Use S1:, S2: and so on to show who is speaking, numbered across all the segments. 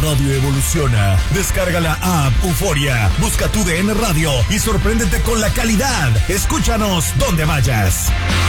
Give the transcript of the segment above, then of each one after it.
S1: radio evoluciona. Descarga la app Euforia, busca tu DN Radio y sorpréndete con la calidad. Escúchanos donde vayas.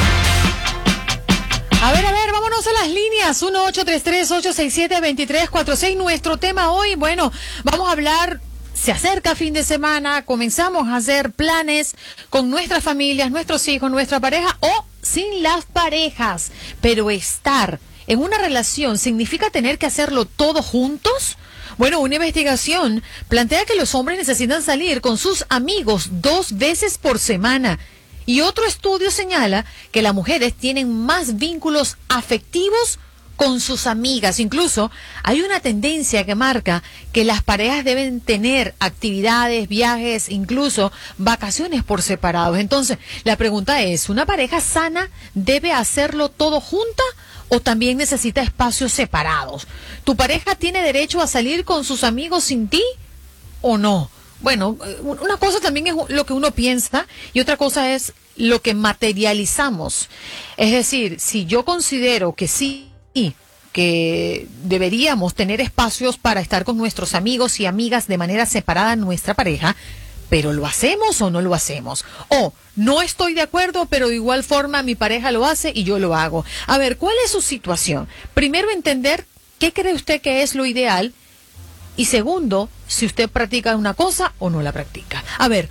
S2: A ver, vámonos a las líneas. 1-833-867-2346. Nuestro tema hoy, bueno, vamos a hablar. Se acerca fin de semana, comenzamos a hacer planes con nuestras familias, nuestros hijos, nuestra pareja o sin las parejas. Pero estar en una relación significa tener que hacerlo todos juntos. Bueno, una investigación plantea que los hombres necesitan salir con sus amigos 2 veces por semana. Y otro estudio señala que las mujeres tienen más vínculos afectivos con sus amigas. Incluso hay una tendencia que marca que las parejas deben tener actividades, viajes, incluso vacaciones por separados. Entonces, la pregunta es, ¿una pareja sana debe hacerlo todo junta o también necesita espacios separados? ¿Tu pareja tiene derecho a salir con sus amigos sin ti o no? Bueno, una cosa también es lo que uno piensa y otra cosa es lo que materializamos. Es decir, si yo considero que sí, que deberíamos tener espacios para estar con nuestros amigos y amigas de manera separada en nuestra pareja, pero ¿lo hacemos o no lo hacemos? O no estoy de acuerdo, pero de igual forma mi pareja lo hace y yo lo hago. A ver, ¿cuál es su situación? Primero, entender qué cree usted que es lo ideal. Y segundo, si usted practica una cosa o no la practica. A ver,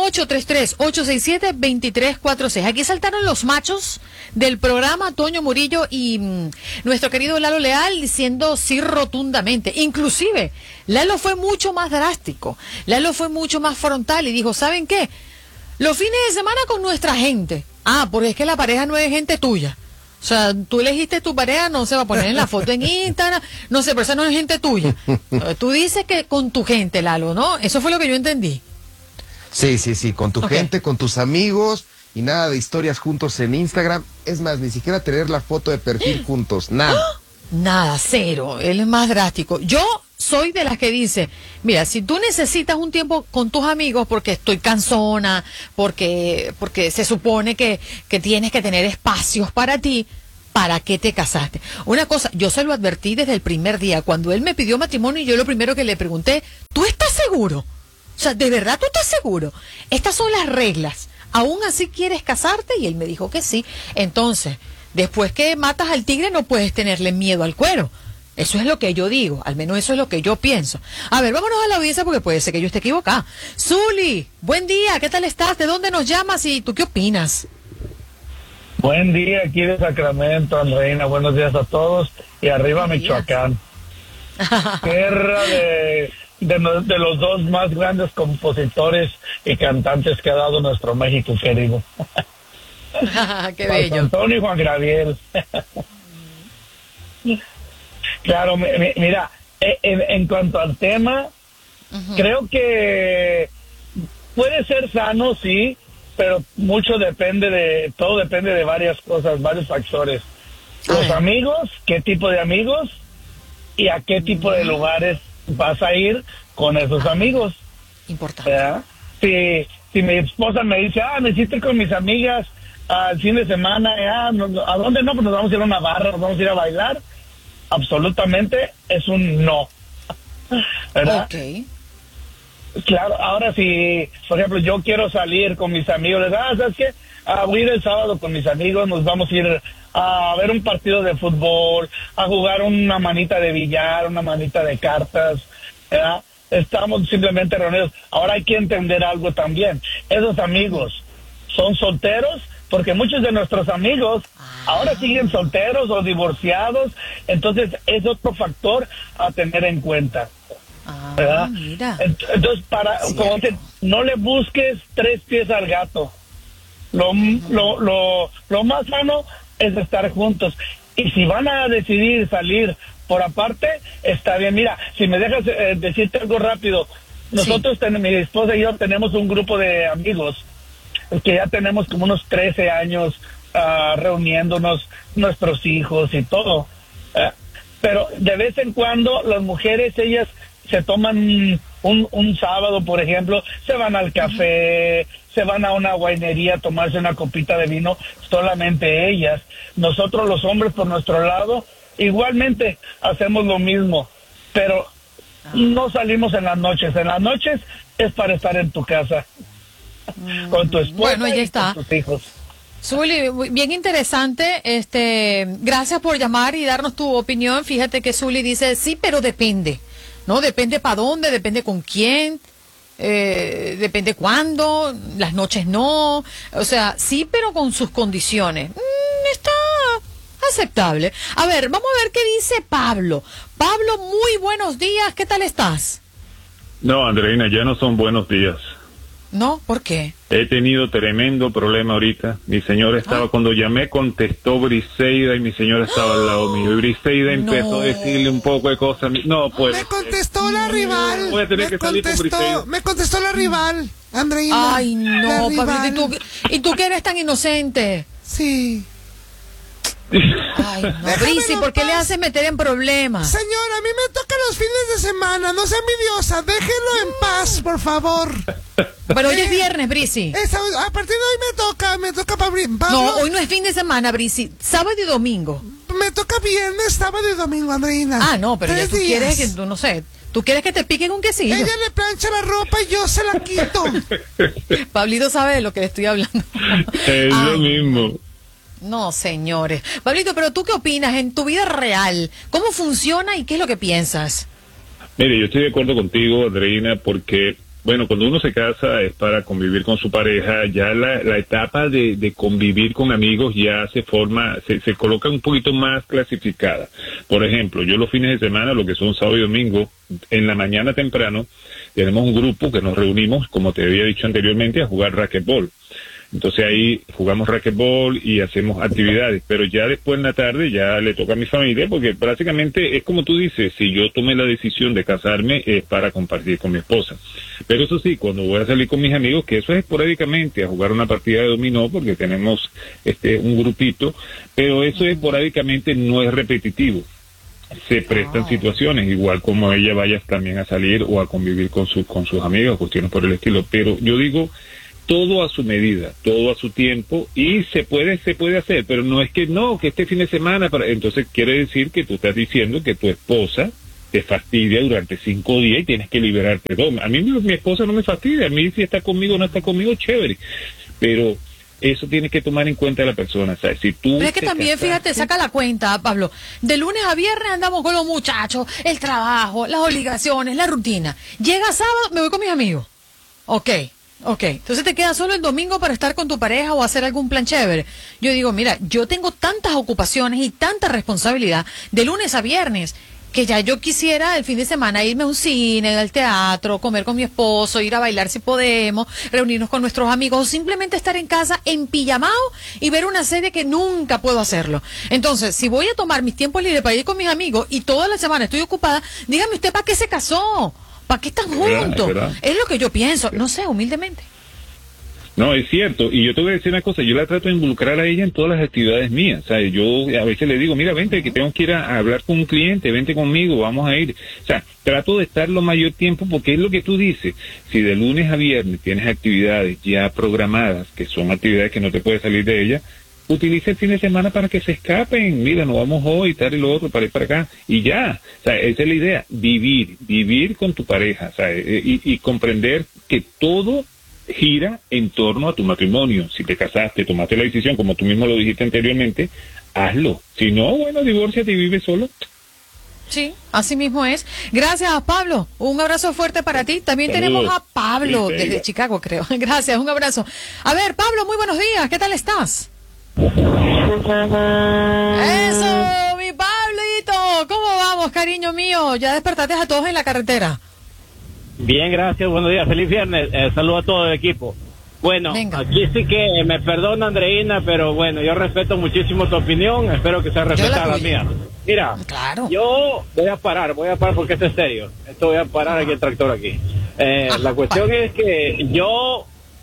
S2: 1-833-867-2346. Aquí saltaron los machos del programa, Toño Murillo y nuestro querido Lalo Leal, diciendo sí rotundamente. Inclusive, Lalo fue mucho más drástico. Lalo fue mucho más frontal y dijo, ¿saben qué? Los fines de semana con nuestra gente. Ah, porque es que la pareja no es gente tuya. O sea, tú elegiste tu pareja, no se va a poner en la foto en Instagram, no sé, pero esa no es gente tuya. Tú dices que con tu gente, Lalo, ¿no? Eso fue lo que yo entendí.
S3: Sí, con tu gente, con tus amigos y nada de historias juntos en Instagram. Es más, ni siquiera tener la foto de perfil juntos, nada.
S2: Nada, cero, él es más drástico. Yo soy de las que dice, mira, si tú necesitas un tiempo con tus amigos porque estoy cansona, porque se supone que tienes que tener espacios para ti, ¿para qué te casaste? Una cosa, yo se lo advertí desde el primer día, cuando él me pidió matrimonio y yo lo primero que le pregunté, ¿tú estás seguro? O sea, ¿de verdad tú estás seguro? Estas son las reglas. ¿Aún así quieres casarte? Y él me dijo que sí. Entonces, después que matas al tigre no puedes tenerle miedo al cuero. Eso es lo que yo digo, al menos eso es lo que yo pienso. A ver, vámonos a la audiencia porque puede ser que yo esté equivocada. Zuli, buen día, ¿qué tal estás? ¿De dónde nos llamas y tú qué opinas?
S4: Buen día, aquí de Sacramento, Andreina, buenos días a todos y arriba Michoacán. Tierra de los 2 más grandes compositores y cantantes que ha dado nuestro México querido.
S2: Qué bello.
S4: Antonio y Juan Gabriel. Claro, mira, en cuanto al tema, creo que puede ser sano, sí, pero todo depende de varias cosas, varios factores. Los amigos, qué tipo de amigos y a qué tipo de lugares vas a ir con esos amigos.
S2: Importante.
S4: ¿Verdad? Si mi esposa me dice, me hiciste con mis amigas al fin de semana, ¿a dónde no? Pues nos vamos a ir a una barra, nos vamos a ir a bailar. Absolutamente es un no, ¿verdad?
S2: Okay.
S4: Claro, ahora si, por ejemplo, yo quiero salir con mis amigos, ¿sabes qué? Voy a ir el sábado con mis amigos, nos vamos a ir a ver un partido de fútbol, a jugar una manita de billar, una manita de cartas, ¿verdad? Estamos simplemente reunidos. Ahora hay que entender algo también, esos amigos son solteros, porque muchos de nuestros amigos ahora siguen solteros o divorciados, entonces es otro factor a tener en cuenta, ¿verdad?
S2: Mira.
S4: Entonces, como no le busques 3 pies al gato. Lo más sano es estar juntos. Y si van a decidir salir por aparte, está bien. Mira, si me dejas decirte algo rápido, nosotros, mi esposa y yo tenemos un grupo de amigos que ya tenemos como unos 13 años reuniéndonos, nuestros hijos y todo. Pero de vez en cuando las mujeres, ellas se toman un sábado, por ejemplo, se van al café, se van a una guainería a tomarse una copita de vino, solamente ellas. Nosotros los hombres por nuestro lado, igualmente hacemos lo mismo, pero no salimos en las noches. En las noches es para estar en tu casa con tu esposa
S2: Bueno, ya está.
S4: con tus hijos.
S2: Zuli, bien interesante. Gracias por llamar y darnos tu opinión. Fíjate que Zuli dice, sí, pero depende. ¿No? Depende para dónde, depende con quién, depende cuándo, las noches no. O sea, sí, pero con sus condiciones. Está aceptable. A ver, vamos a ver qué dice Pablo. Pablo, muy buenos días. ¿Qué tal estás?
S5: No, Andreina, ya no son buenos días.
S2: ¿No? ¿Por qué?
S5: He tenido tremendo problema ahorita. Mi señora estaba, cuando llamé, contestó Briseida y mi señora estaba al lado mío. Y Briseida empezó a decirle un poco de cosas. No, pues.
S6: Me contestó la rival.
S5: Voy a tener que salir con Briseida.
S6: Me contestó la rival, Andreina.
S2: Ay, no, Pablito. ¿Y tú que eres tan inocente?
S6: Sí.
S2: Ay, no, Brisi, ¿por qué le haces meter en problemas?
S6: Señora, a mí me tocan los fines de semana, no sea envidiosa, déjenlo en paz, por favor.
S2: Pero hoy es viernes, Brisi.
S6: A partir de hoy me toca Pablo.
S2: No, hoy no es fin de semana, Brisi, sábado y domingo.
S6: Me toca viernes, sábado y domingo, Andreina.
S2: Ah, no, pero ya tú quieres que, tú no sé, tú quieres que te piquen un quesillo.
S6: Ella le plancha la ropa y yo se la quito.
S2: Pablito sabe de lo que le estoy hablando.
S5: Es lo mismo.
S2: No, señores. Pablito, pero ¿tú qué opinas en tu vida real? ¿Cómo funciona y qué es lo que piensas?
S5: Mire, yo estoy de acuerdo contigo, Andreina, porque, bueno, cuando uno se casa es para convivir con su pareja. Ya la etapa de convivir con amigos ya se coloca un poquito más clasificada. Por ejemplo, yo los fines de semana, lo que son sábado y domingo, en la mañana temprano, tenemos un grupo que nos reunimos, como te había dicho anteriormente, a jugar racquetball. Entonces ahí jugamos racquetball y hacemos actividades, pero ya después en la tarde ya le toca a mi familia, porque prácticamente es como tú dices, si yo tomé la decisión de casarme es para compartir con mi esposa. Pero eso sí, cuando voy a salir con mis amigos, que eso es esporádicamente, a jugar una partida de dominó, porque tenemos un grupito, pero eso esporádicamente, no es repetitivo. Se prestan situaciones, igual como ella vaya también a salir o a convivir con sus amigos, cuestiones por el estilo, pero yo digo, todo a su medida, todo a su tiempo, y se puede hacer, pero no es que que este fin de semana, entonces quiere decir que tú estás diciendo que tu esposa te fastidia durante 5 días y tienes que liberarte. A mí mi esposa no me fastidia, a mí si está conmigo o no está conmigo, chévere, pero eso tiene que tomar en cuenta la persona, ¿sabes? Si tú
S2: pero es que también, casaste, fíjate, saca la cuenta, Pablo, de lunes a viernes andamos con los muchachos, el trabajo, las obligaciones, la rutina. Llega sábado, me voy con mis amigos. Ok, entonces te queda solo el domingo para estar con tu pareja o hacer algún plan chévere. Yo digo, mira, yo tengo tantas ocupaciones y tanta responsabilidad de lunes a viernes que ya yo quisiera el fin de semana irme a un cine, al teatro, comer con mi esposo, ir a bailar si podemos, reunirnos con nuestros amigos o simplemente estar en casa en pijamao y ver una serie que nunca puedo hacerlo. Entonces, si voy a tomar mis tiempos libres para ir con mis amigos y toda la semana estoy ocupada, dígame usted, ¿para qué se casó? ¿Para qué están juntos? Es lo que yo pienso, no sé, humildemente.
S5: No, es cierto, y yo te voy a decir una cosa, yo la trato de involucrar a ella en todas las actividades mías, o sea, yo a veces le digo, mira, vente, que tengo que ir a hablar con un cliente, vente conmigo, vamos a ir, o sea, trato de estar lo mayor tiempo, porque es lo que tú dices, si de lunes a viernes tienes actividades ya programadas, que son actividades que no te puedes salir de ellas, utiliza el fin de semana para que se escapen, mira, nos vamos hoy, tal y lo otro, para ir para acá, y ya, o sea, esa es la idea, vivir con tu pareja, o sea, y comprender que todo gira en torno a tu matrimonio. Si te casaste, tomaste la decisión, como tú mismo lo dijiste anteriormente, hazlo, si no, bueno, divórciate y vive solo.
S2: Sí, así mismo es. Gracias, Pablo. Un abrazo fuerte para ti. También tenemos a Pablo desde Chicago, creo. Gracias, un abrazo. A ver, Pablo, muy buenos días, ¿qué tal estás? Eso, mi Pablito. ¿Cómo vamos, cariño mío? ¿Ya despertaste a todos en la carretera?
S7: Bien, gracias, buenos días, feliz viernes. Saludo a todo el equipo. Bueno,
S2: venga,
S7: aquí sí que me perdona, Andreina, pero bueno, yo respeto muchísimo tu opinión, espero que sea respetada la mía. Mira,
S2: claro,
S7: yo voy a parar porque esto es serio. Esto voy a parar aquí el tractor aquí. La cuestión es que yo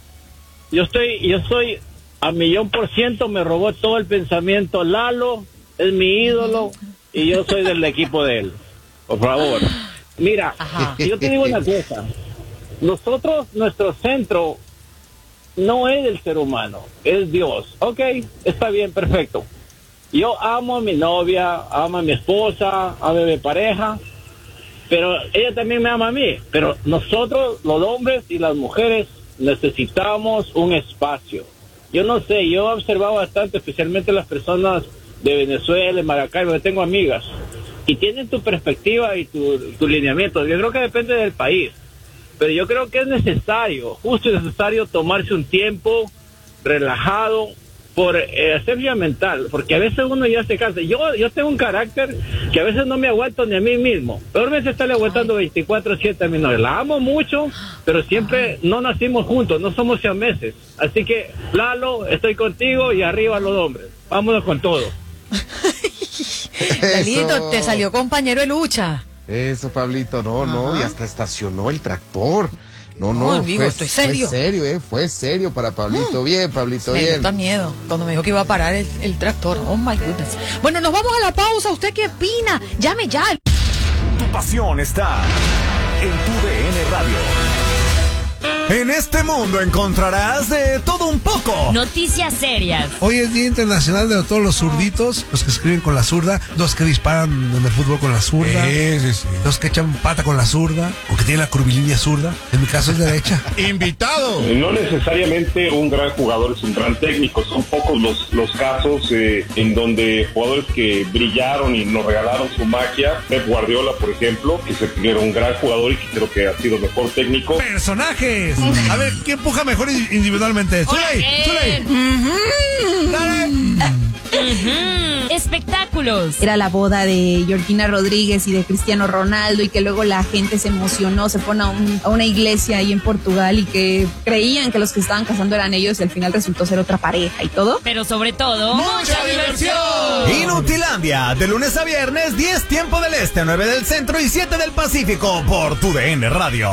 S7: soy a 1,000,000%, me robó todo el pensamiento. Lalo es mi ídolo y yo soy del equipo de él. Por favor. Mira, yo te digo una cosa. Nosotros, nuestro centro no es el ser humano, es Dios. Ok, está bien, perfecto. Yo amo a mi novia, amo a mi esposa, amo a mi pareja, pero ella también me ama a mí. Pero nosotros, los hombres y las mujeres, necesitamos un espacio. Yo no sé, yo he observado bastante, especialmente las personas de Venezuela, de Maracaibo, que tengo amigas, y tienen tu perspectiva y tu lineamiento. Yo creo que depende del país, pero yo creo que es necesario, justo y necesario, tomarse un tiempo relajado por hacer vida mental, porque a veces uno ya se cansa. Yo tengo un carácter que a veces no me aguanto ni a mí mismo. Peor veces estarle aguantando 24/7 a mi novia. La amo mucho, pero siempre no nacimos juntos, no somos siameses. Así que, Lalo, estoy contigo y arriba los hombres. Vámonos con todo.
S2: Lalito, te salió compañero de lucha.
S3: Eso, Pablito, no, y hasta estacionó el tractor. No,
S2: amigo, estoy serio.
S3: Fue serio para Pablito. Bien, Pablito,
S2: Me
S3: bien.
S2: dio tan miedo cuando me dijo que iba a parar el tractor. Oh my goodness. Bueno, nos vamos a la pausa. ¿Usted qué opina? Llame ya.
S1: Tu pasión está en tu DN Radio. En este mundo encontrarás de todo un poco.
S8: Noticias serias.
S6: Hoy es Día Internacional de todos los zurditos, los que escriben con la zurda, los que disparan en el fútbol con la zurda, los que echan pata con la zurda, o que tienen la curvilínea zurda. En mi caso es derecha.
S9: ¡Invitado!
S5: No necesariamente un gran jugador es un gran técnico, son pocos los casos en donde jugadores que brillaron y nos regalaron su magia. Pep Guardiola, por ejemplo, que se era un gran jugador y que creo que ha sido mejor técnico.
S6: ¡Personajes! A ver, ¿quién empuja mejor individualmente? ¡Zuley! ¡Dale!
S8: Espectáculos.
S10: Era la boda de Georgina Rodríguez y de Cristiano Ronaldo, y que luego la gente se emocionó, se fue a una iglesia ahí en Portugal y que creían que los que estaban casando eran ellos y al final resultó ser otra pareja y todo.
S8: Pero sobre todo,
S1: ¡mucha diversión! Inutilandia, de lunes a viernes, 10 tiempo del este, 9 del centro y 7 del Pacífico por tu DN Radio.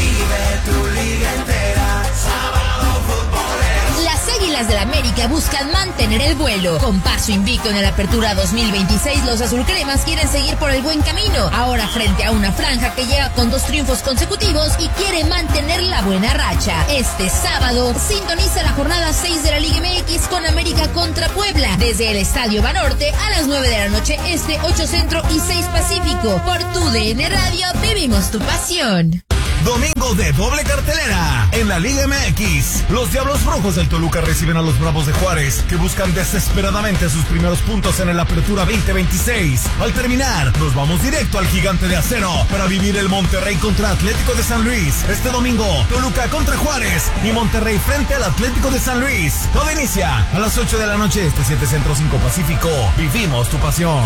S11: Las Águilas del América buscan mantener el vuelo. Con paso invicto en la Apertura 2026, los azulcremas quieren seguir por el buen camino. Ahora frente a una franja que llega con 2 triunfos consecutivos y quiere mantener la buena racha. Este sábado sintoniza la jornada 6 de la Liga MX con América contra Puebla. Desde el Estadio Banorte a las 9 de la noche este, 8 centro y 6 pacífico. Por tu DN Radio vivimos tu pasión.
S1: Domingo de doble cartelera en la Liga MX. Los Diablos Rojos del Toluca reciben a los Bravos de Juárez, que buscan desesperadamente sus primeros puntos en el Apertura 2026. Al terminar, nos vamos directo al Gigante de Acero para vivir el Monterrey contra Atlético de San Luis. Este domingo, Toluca contra Juárez y Monterrey frente al Atlético de San Luis. Todo inicia a las 8 de la noche este, 7 centro, 5 pacífico. Vivimos tu pasión.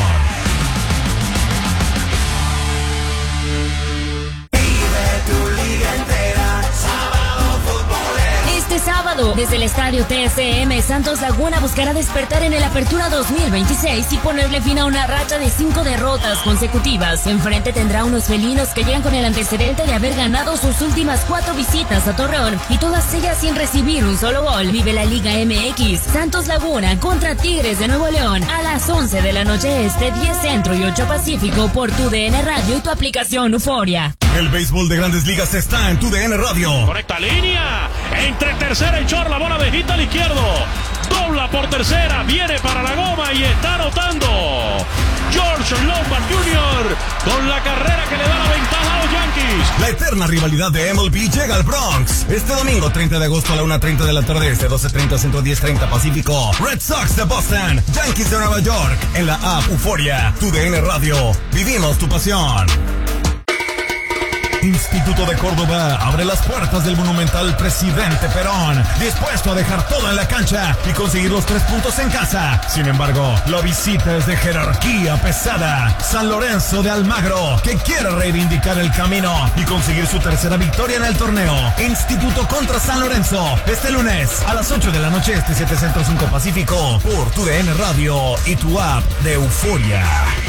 S8: Este sábado, desde el estadio TSM, Santos Laguna buscará despertar en el Apertura 2026 y ponerle fin a una racha de 5 derrotas consecutivas. Enfrente tendrá unos felinos que llegan con el antecedente de haber ganado sus últimas 4 visitas a Torreón y todas ellas sin recibir un solo gol. Vive la Liga MX. Santos Laguna contra Tigres de Nuevo León a las 11 de la noche este, 10 centro y 8 pacífico por tu DN Radio y tu aplicación Euforia.
S1: El béisbol de Grandes Ligas está en tu DN Radio.
S12: Correcta línea. Entre tercera y short, la bola bajita al izquierdo. Dobla por tercera, viene para la goma y está anotando George Lombard Jr. con la carrera que le da la ventaja a los Yankees.
S1: La eterna rivalidad de MLB llega al Bronx. Este domingo 30 de agosto a la 1:30 de la tarde, este 12:30 centro, 10:30 pacífico. Red Sox de Boston, Yankees de Nueva York. En la app Euforia, tu DN Radio. Vivimos tu pasión. Instituto de Córdoba abre las puertas del monumental Presidente Perón, dispuesto a dejar todo en la cancha y conseguir los 3 puntos en casa. Sin embargo, la visita es de jerarquía pesada. San Lorenzo de Almagro, que quiere reivindicar el camino y conseguir su tercera victoria en el torneo. Instituto contra San Lorenzo, este lunes a las 8 de la noche este, 7 centro, 5 pacífico, por tu DN Radio y tu app de Euforia.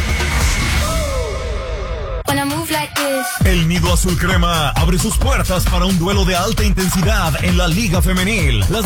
S1: El Nido Azul Crema abre sus puertas para un duelo de alta intensidad en la Liga Femenil. Las